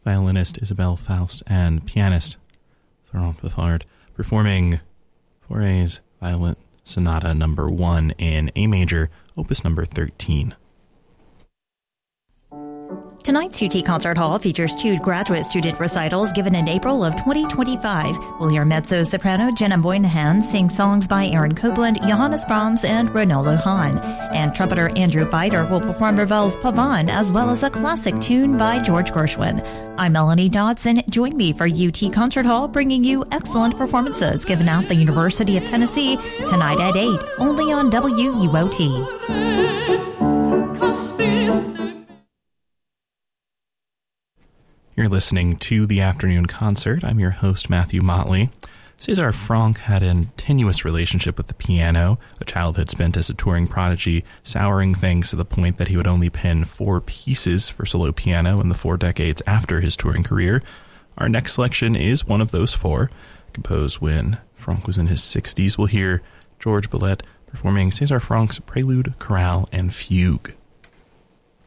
violinist Isabelle Faust, and pianist Florent Peffard, performing Fauré's Violin Sonata No. 1 in A major, opus number 13. Tonight's UT Concert Hall features 2 graduate student recitals given in April of 2025. We'll hear mezzo-soprano Jenna Moynihan sing songs by Aaron Copland, Johannes Brahms, and Ronaldo Hahn. And trumpeter Andrew Bider will perform Ravel's Pavane, as well as a classic tune by George Gershwin. I'm Melanie Dodson. Join me for UT Concert Hall, bringing you excellent performances given at the University of Tennessee tonight at 8, only on WUOT. You're listening to The Afternoon Concert. I'm your host, Matthew Motley. César Franck had a tenuous relationship with the piano, a childhood spent as a touring prodigy, souring things to the point that he would only pen 4 pieces for solo piano in the 4 decades after his touring career. Our next selection is one of those 4, composed when Franck was in his 60s. We'll hear George Boulez performing César Franck's Prelude, Chorale, and Fugue.